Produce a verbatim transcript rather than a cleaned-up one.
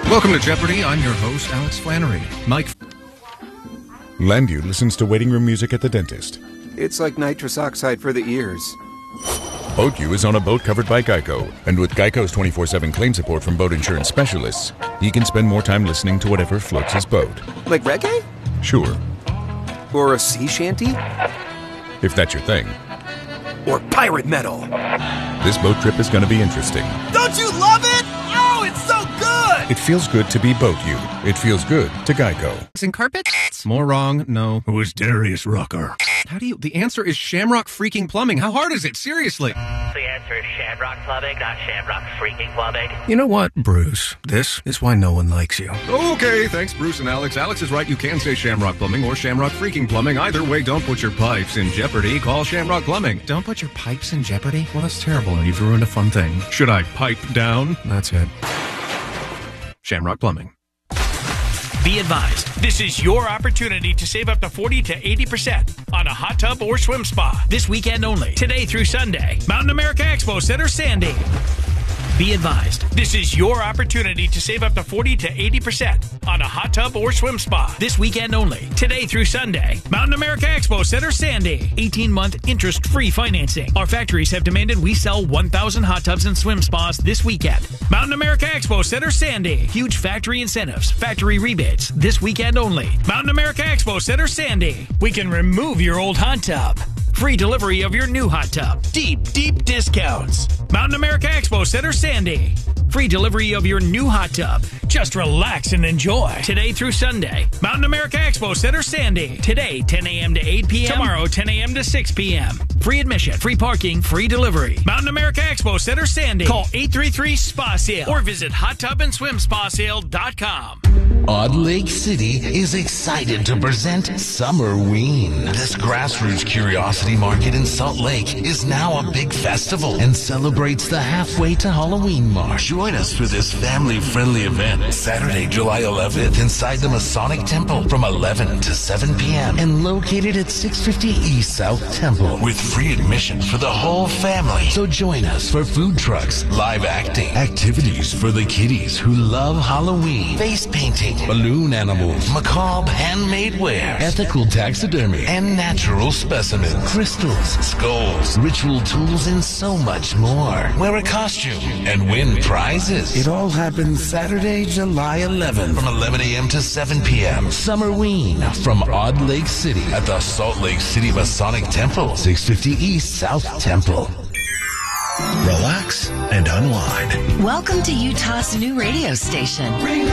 Welcome to Jeopardy! I'm your host, Alex Flannery. Mike. Landu listens to waiting room music at the dentist. It's like nitrous oxide for the ears. BoatU is on a boat covered by Geico, and with Geico's twenty-four seven claim support from boat insurance specialists, he can spend more time listening to whatever floats his boat. Like reggae? Sure. Or a sea shanty? If that's your thing. Or pirate metal? This boat trip is going to be interesting. Don't you love it? Oh, it's so good! It feels good to be BoatU. It feels good to Geico. In carpet? More wrong. No. Who is Darius Rucker? How do you... The answer is Shamrock Freaking Plumbing. How hard is it? Seriously. The answer is Shamrock Plumbing, not Shamrock Freaking Plumbing. You know what? Bruce, this is why no one likes you. Okay, thanks, Bruce and Alex. Alex is right. You can say Shamrock Plumbing or Shamrock Freaking Plumbing. Either way, don't put your pipes in jeopardy. Call Shamrock Plumbing. Don't put your pipes in jeopardy? Well, that's terrible, and you've ruined a fun thing. Should I pipe down? That's it. Shamrock Plumbing. Be advised, this is your opportunity to save up to forty to eighty percent on a hot tub or swim spa this weekend only, today through Sunday. Mountain America Expo Center, Sandy. Be advised, this is your opportunity to save up to forty to eighty percent on a hot tub or swim spa this weekend only, today through Sunday. Mountain America Expo Center, Sandy. eighteen month interest-free financing. Our factories have demanded we sell one thousand hot tubs and swim spas this weekend. Mountain America Expo Center, Sandy. Huge factory incentives, factory rebates this weekend only. Mountain America Expo Center, Sandy. We can remove your old hot tub. Free delivery of your new hot tub. Deep, deep discounts. Mountain America Expo Center, Sandy. Free delivery of your new hot tub. Just relax and enjoy. Today through Sunday. Mountain America Expo Center, Sandy. Today, ten a.m. to eight p.m. Tomorrow, ten a.m. to six p.m. Free admission, free parking, free delivery. Mountain America Expo Center, Sandy. Call eight three three, S P A sale or visit hot tub and swim spa sale dot com. Odd Lake City is excited to present Summerween. This grassroots curiosity market in Salt Lake is now a big festival and celebrates the halfway to Halloween mark. Join us for this family-friendly event Saturday, July eleventh inside the Masonic Temple from eleven to seven p.m. and located at six fifty East South Temple with free admission for the whole family. So join us for food trucks, live acting, activities for the kiddies who love Halloween, face painting, balloon animals, macabre handmade wear, ethical taxidermy, and natural specimens, crystals, skulls, ritual tools, and so much more. Wear a costume and win prizes. It all happens Saturday, July eleventh from eleven a.m. to seven p.m. Summerween from Odd Lake City at the Salt Lake City Masonic Temple, six fifty East South Temple. Relax and unwind. Welcome to Utah's new radio station.